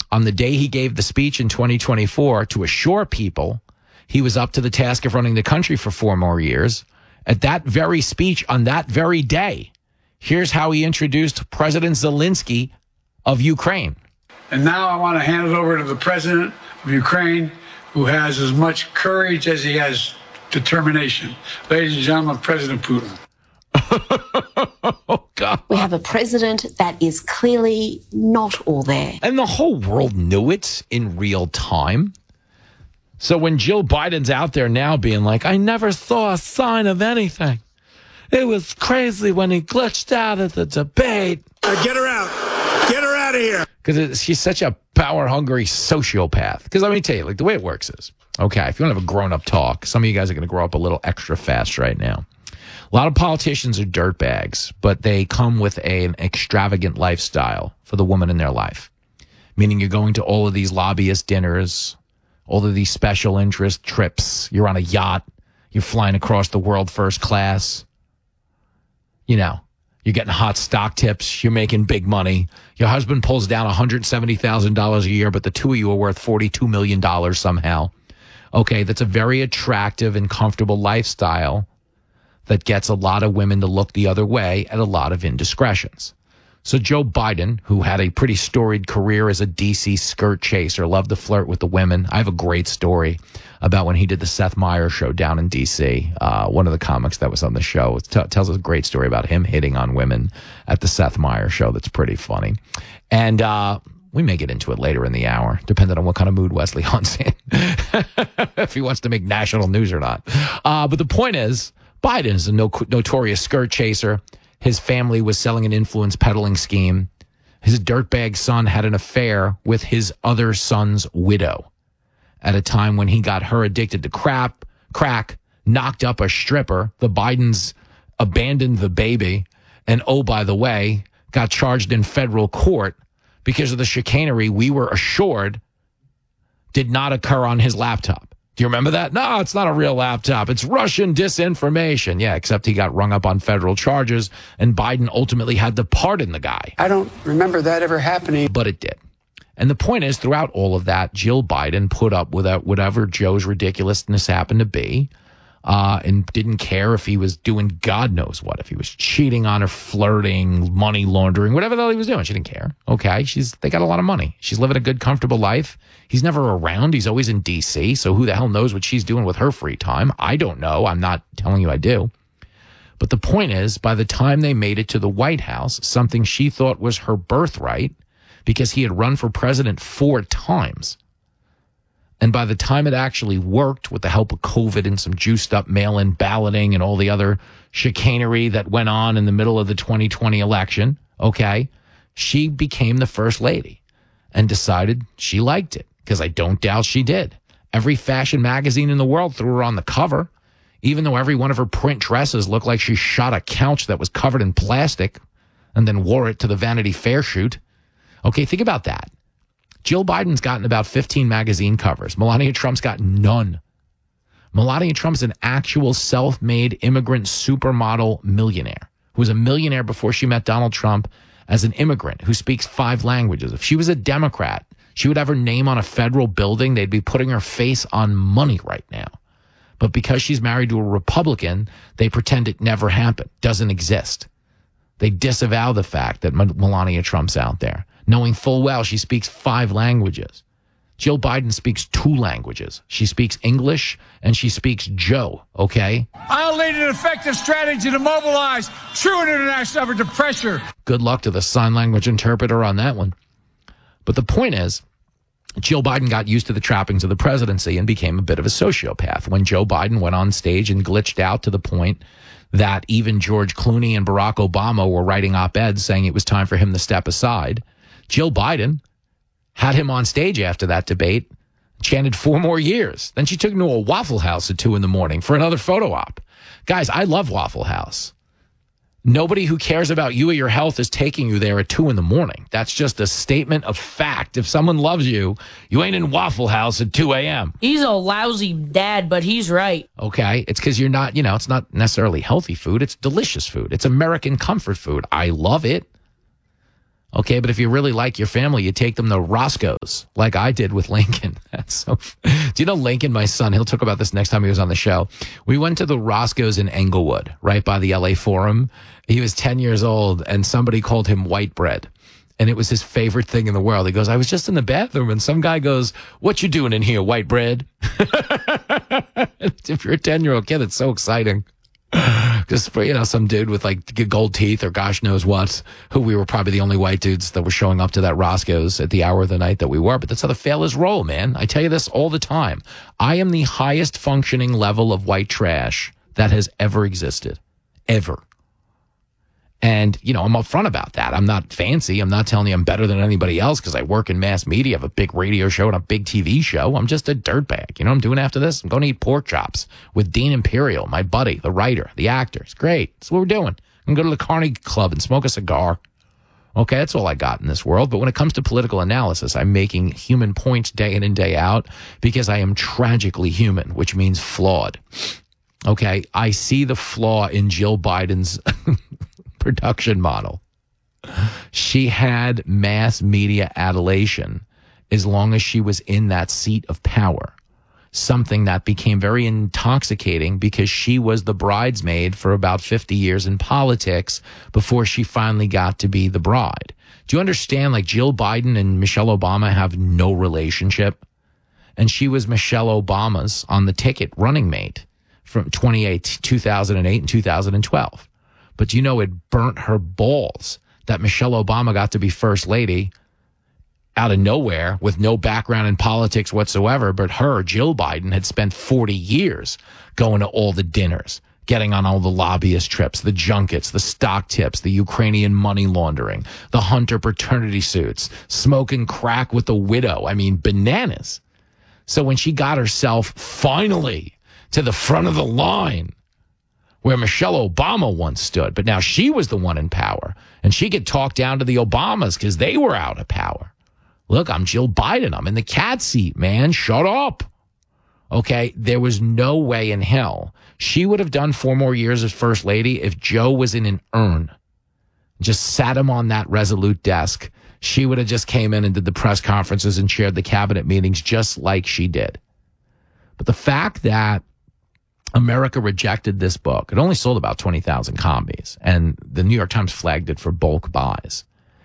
on the day he gave the speech in 2024 to assure people he was up to the task of running the country for 4 more years, at that very speech on that very day, here's how he introduced President Zelensky of Ukraine. And now I want to hand it over to the president of Ukraine, who has as much courage as he has determination. Ladies and gentlemen, President Putin. Oh, God. We have a president that is clearly not all there. And the whole world knew it in real time. So when Jill Biden's out there now being like, I never saw a sign of anything. It was crazy when he glitched out at the debate. Get her out. Get her out of here. Because she's such a power-hungry sociopath. Because let me tell you, like, the way it works is, okay, if you want to have a grown-up talk, some of you guys are going to grow up a little extra fast right now. A lot of politicians are dirtbags, but they come with an extravagant lifestyle for the woman in their life. Meaning you're going to all of these lobbyist dinners, all of these special interest trips. You're on a yacht. You're flying across the world first class. You know, you're getting hot stock tips. You're making big money. Your husband pulls down $170,000 a year, but the two of you are worth $42 million somehow. Okay, that's a very attractive and comfortable lifestyle that gets a lot of women to look the other way at a lot of indiscretions. So Joe Biden, who had a pretty storied career as a D.C. skirt chaser, loved to flirt with the women. I have a great story about when he did the Seth Meyers show down in D.C. One of the comics that was on the show tells us a great story about him hitting on women at the Seth Meyers show that's pretty funny. And we may get into it later in the hour, depending on what kind of mood Wesley Hunt's in, if he wants to make national news or not. But the point is, Biden is a notorious skirt chaser. His family was selling an influence peddling scheme. His dirtbag son had an affair with his other son's widow at a time when he got her addicted to crack, knocked up a stripper. The Bidens abandoned the baby. And oh, by the way, got charged in federal court because of the chicanery we were assured did not occur on his laptop. Do you remember that? No, it's not a real laptop. It's Russian disinformation. Yeah, except he got rung up on federal charges, and Biden ultimately had to pardon the guy. I don't remember that ever happening. But it did. And the point is, throughout all of that, Jill Biden put up with whatever Joe's ridiculousness happened to be, and didn't care if he was doing God knows what, if he was cheating on her, flirting, money laundering, whatever the hell he was doing. She didn't care. Okay, they got a lot of money. She's living a good, comfortable life. He's never around. He's always in D.C., so who the hell knows what she's doing with her free time? I don't know. I'm not telling you I do. But the point is, by the time they made it to the White House, something she thought was her birthright, because he had run for president 4 times, and by the time it actually worked with the help of COVID and some juiced up mail-in balloting and all the other chicanery that went on in the middle of the 2020 election, okay, she became the first lady and decided she liked it, because I don't doubt she did. Every fashion magazine in the world threw her on the cover, even though every one of her print dresses looked like she shot a couch that was covered in plastic and then wore it to the Vanity Fair shoot. Okay, think about that. Jill Biden's gotten about 15 magazine covers. Melania Trump's got none. Melania Trump's an actual self-made immigrant supermodel millionaire who was a millionaire before she met Donald Trump as an immigrant who speaks 5 languages. If she was a Democrat, she would have her name on a federal building. They'd be putting her face on money right now. But because she's married to a Republican, they pretend it never happened, doesn't exist. They disavow the fact that Melania Trump's out there, knowing full well she speaks 5 languages. Jill Biden speaks 2 languages. She speaks English and she speaks Joe, okay? I'll lead an effective strategy to mobilize true international effort to pressure. Good luck to the sign language interpreter on that one. But the point is, Jill Biden got used to the trappings of the presidency and became a bit of a sociopath. When Joe Biden went on stage and glitched out to the point that even George Clooney and Barack Obama were writing op-eds saying it was time for him to step aside, Jill Biden had him on stage after that debate, chanted 4 more years. Then she took him to a Waffle House at 2 a.m. for another photo op. Guys, I love Waffle House. Nobody who cares about you or your health is taking you there at 2 a.m. That's just a statement of fact. If someone loves you, you ain't in Waffle House at 2 a.m. He's a lousy dad, but he's right. Okay, it's because you're not, it's not necessarily healthy food. It's delicious food. It's American comfort food. I love it. Okay, but if you really like your family, you take them to Roscoe's, like I did with Lincoln. That's so. Do you know Lincoln, my son? He'll talk about this next time he was on the show. We went to the Roscoe's in Englewood, right by the LA Forum. He was 10 years old, and somebody called him white bread, and it was his favorite thing in the world. He goes, "I was just in the bathroom, and some guy goes, 'What you doing in here, white bread?'" If you're a 10-year-old kid, it's so exciting. Just for, some dude with like gold teeth or gosh knows what, who we were probably the only white dudes that were showing up to that Roscoe's at the hour of the night that we were. But that's how the failures roll, man. I tell you this all the time. I am the highest functioning level of white trash that has ever existed. Ever. And, I'm upfront about that. I'm not fancy. I'm not telling you I'm better than anybody else because I work in mass media, have a big radio show and a big TV show. I'm just a dirtbag. You know what I'm doing after this? I'm going to eat pork chops with Dean Imperial, my buddy, the writer, the actor. It's great. That's what we're doing. I'm going to go to the Carnegie Club and smoke a cigar. Okay, that's all I got in this world. But when it comes to political analysis, I'm making human points day in and day out because I am tragically human, which means flawed. Okay, I see the flaw in Jill Biden's production model. She had mass media adulation as long as she was in that seat of power, something that became very intoxicating because she was the bridesmaid for about 50 years in politics before she finally got to be the bride. Do you understand, like, Jill Biden and Michelle Obama have no relationship? And she was Michelle Obama's on the ticket running mate from 2008 and 2012. But it burnt her balls that Michelle Obama got to be first lady out of nowhere with no background in politics whatsoever. But her, Jill Biden, had spent 40 years going to all the dinners, getting on all the lobbyist trips, the junkets, the stock tips, the Ukrainian money laundering, the Hunter paternity suits, smoking crack with the widow. I mean, bananas. So when she got herself finally to the front of the line, where Michelle Obama once stood, but now she was the one in power, and she could talk down to the Obamas because they were out of power. Look, I'm Jill Biden. I'm in the cat seat, man. Shut up. Okay, there was no way in hell she would have done 4 more years as first lady if Joe was in an urn, just sat him on that Resolute desk. She would have just came in and did the press conferences and chaired the cabinet meetings just like she did. But the fact that America rejected this book, it only sold about 20,000 copies, and the New York Times flagged it for bulk buys.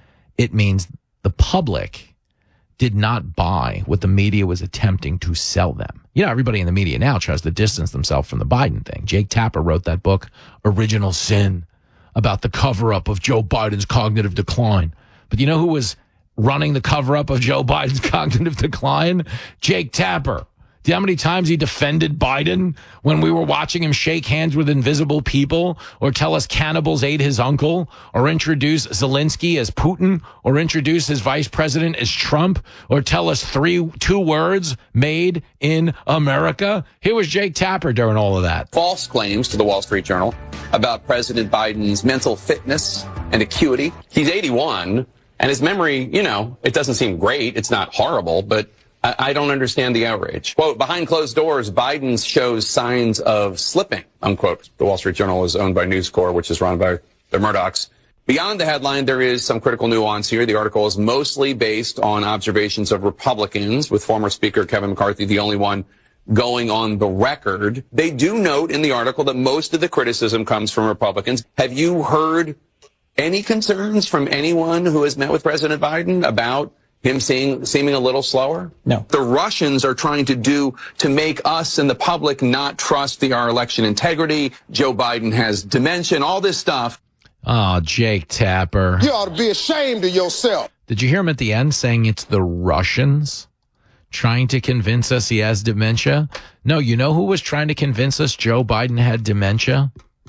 It means the public did not buy what the media was attempting to sell them. Everybody in the media now tries to distance themselves from the Biden thing. Jake Tapper wrote that book, Original Sin, about the cover-up of Joe Biden's cognitive decline. But you know who was running the cover-up of Joe Biden's cognitive decline? Jake Tapper. Do you know how many times he defended Biden when we were watching him shake hands with invisible people, or tell us cannibals ate his uncle, or introduce Zelensky as Putin, or introduce his vice president as Trump, or tell us 2 words made in America? Here was Jake Tapper during all of that. False claims to the Wall Street Journal about President Biden's mental fitness and acuity. He's 81, and his memory, it doesn't seem great. It's not horrible, but I don't understand the outrage. Quote, behind closed doors, Biden shows signs of slipping, unquote. The Wall Street Journal is owned by News Corp, which is run by the Murdochs. Beyond the headline, there is some critical nuance here. The article is mostly based on observations of Republicans, with former Speaker Kevin McCarthy the only one going on the record. They do note in the article that most of the criticism comes from Republicans. Have you heard any concerns from anyone who has met with President Biden about him seeming a little slower? No. The Russians are trying to make us and the public not trust our election integrity. Joe Biden has dementia, all this stuff. Oh, Jake Tapper. You ought to be ashamed of yourself. Did you hear him at the end saying it's the Russians trying to convince us he has dementia? No, you know who was trying to convince us Joe Biden had dementia?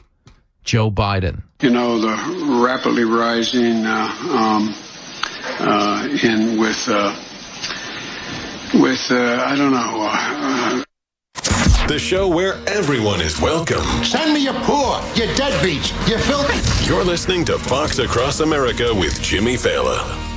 Joe Biden. The rapidly rising I don't know. The show where everyone is welcome. Send me your poor, your deadbeats, your filthy. You're listening to Fox Across America with Jimmy Fallon.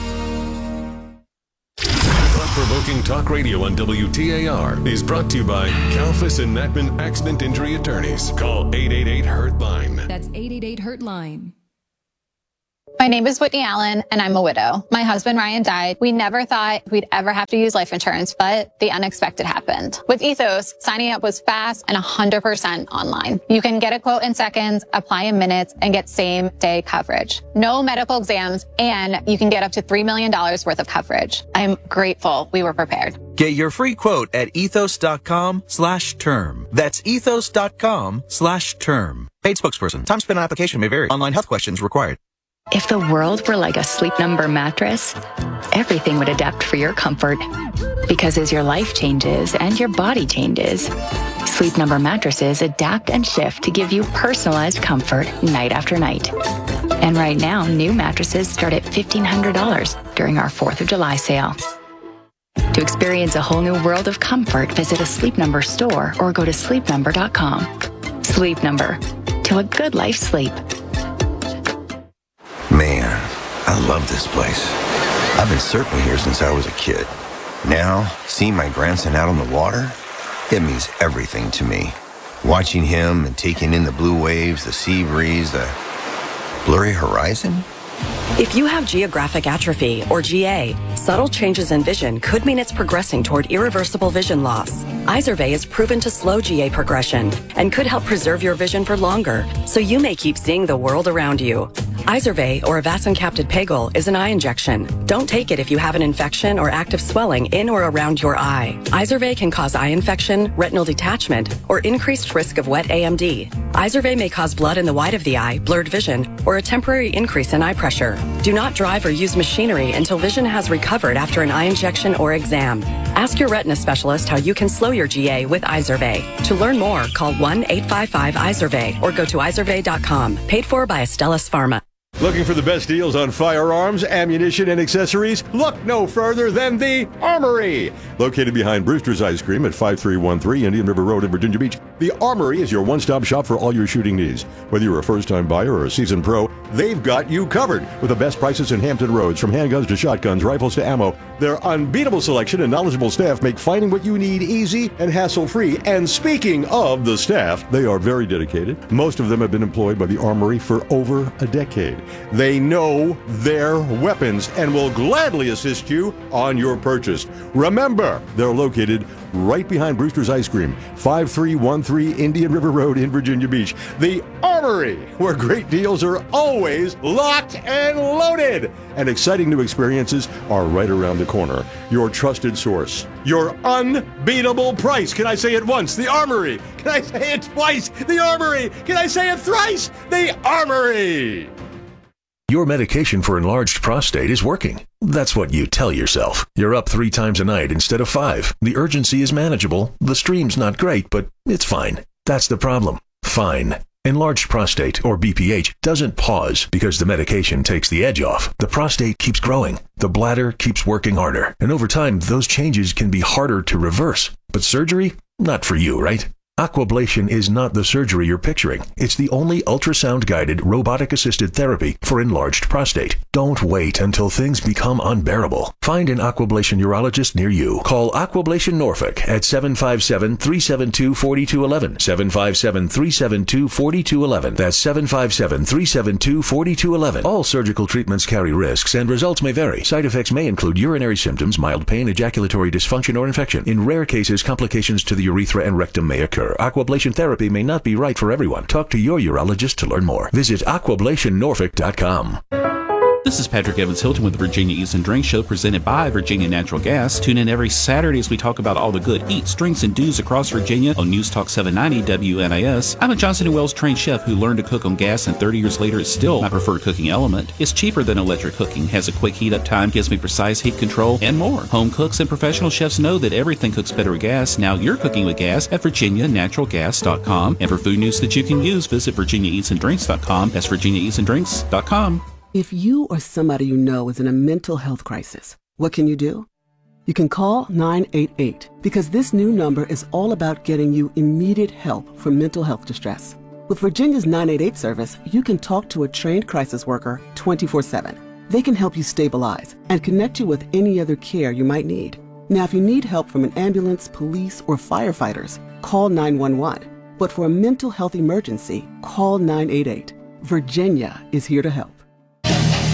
Thought-provoking talk radio on WTAR is brought to you by Kalfas and Natman Accident Injury Attorneys. Call 888-HURT-LINE. That's 888-HURT-LINE. My name is Whitney Allen, and I'm a widow. My husband, Ryan, died. We never thought we'd ever have to use life insurance, but the unexpected happened. With Ethos, signing up was fast and 100% online. You can get a quote in seconds, apply in minutes, and get same-day coverage. No medical exams, and you can get up to $3 million worth of coverage. I'm grateful we were prepared. Get your free quote at ethos.com/term. That's ethos.com/term. Paid spokesperson. Time spent on application may vary. Online health questions required. If the world were like a Sleep Number mattress, everything would adapt for your comfort. Because as your life changes and your body changes, Sleep Number mattresses adapt and shift to give you personalized comfort night after night. And right now, new mattresses start at $1,500 during our 4th of July sale. To experience a whole new world of comfort, visit a Sleep Number store or go to sleepnumber.com. Sleep Number. Till a good life sleep. Man, I love this place. I've been surfing here since I was a kid. Now, seeing my grandson out on the water, it means everything to me. Watching him and taking in the blue waves, the sea breeze, the blurry horizon. If you have geographic atrophy, or GA, subtle changes in vision could mean it's progressing toward irreversible vision loss. Izervay is proven to slow GA progression and could help preserve your vision for longer, so you may keep seeing the world around you. Izervay, or avacincaptad pegol, is an eye injection. Don't take it if you have an infection or active swelling in or around your eye. Izervay can cause eye infection, retinal detachment, or increased risk of wet AMD. Izervay may cause blood in the white of the eye, blurred vision, or a temporary increase in eye pressure. Do not drive or use machinery until vision has recovered after an eye injection or exam. Ask your retina specialist how you can slow your GA with Izervay. To learn more, call 1-855-IZERVAY or go to izervay.com. Paid for by Astellas Pharma. Looking for the best deals on firearms, ammunition, and accessories? Look no further than the Armory! Located behind Brewster's Ice Cream at 5313 Indian River Road in Virginia Beach, the Armory is your one-stop shop for all your shooting needs. Whether you're a first-time buyer or a seasoned pro, they've got you covered with the best prices in Hampton Roads. From handguns to shotguns, rifles to ammo, their unbeatable selection and knowledgeable staff make finding what you need easy and hassle-free. And speaking of the staff, they are very dedicated. Most of them have been employed by the Armory for over a decade. They know their weapons and will gladly assist you on your purchase. Remember, they're located right behind Brewster's Ice Cream, 5313 Indian River Road in Virginia Beach. The Armory, where great deals are always locked and loaded. And exciting new experiences are right around the corner. Your trusted source. Your unbeatable price. Can I say it once? The Armory. Can I say it twice? The Armory. Can I say it thrice? The Armory. Your medication for enlarged prostate is working. That's what you tell yourself. You're up 3 times a night instead of 5. The urgency is manageable. The stream's not great, but it's fine. That's the problem. Fine. Enlarged prostate, or BPH, doesn't pause because the medication takes the edge off. The prostate keeps growing. The bladder keeps working harder. And over time, those changes can be harder to reverse. But surgery? Not for you, right? Aquablation is not the surgery you're picturing. It's the only ultrasound-guided, robotic-assisted therapy for enlarged prostate. Don't wait until things become unbearable. Find an Aquablation urologist near you. Call Aquablation Norfolk at 757-372-4211. 757-372-4211. That's 757-372-4211. All surgical treatments carry risks, and results may vary. Side effects may include urinary symptoms, mild pain, ejaculatory dysfunction, or infection. In rare cases, complications to the urethra and rectum may occur. Aquablation therapy may not be right for everyone. Talk to your urologist to learn more. Visit aquablationnorfolk.com. This is Patrick Evans Hilton with the Virginia Eats and Drinks Show, presented by Virginia Natural Gas. Tune in every Saturday as we talk about all the good eats, drinks, and do's across Virginia on News Talk 790 WNIS. I'm a Johnson & Wells trained chef who learned to cook on gas, and 30 years later it's still my preferred cooking element. It's cheaper than electric cooking, has a quick heat up time, gives me precise heat control, and more. Home cooks and professional chefs know that everything cooks better with gas. Now you're cooking with gas at virginianaturalgas.com. And for food news that you can use, visit virginiaeatsanddrinks.com. That's virginiaeatsanddrinks.com. If you or somebody you know is in a mental health crisis, what can you do? You can call 988 because this new number is all about getting you immediate help for mental health distress. With Virginia's 988 service, you can talk to a trained crisis worker 24/7. They can help you stabilize and connect you with any other care you might need. Now, if you need help from an ambulance, police, or firefighters, call 911. But for a mental health emergency, call 988. Virginia is here to help.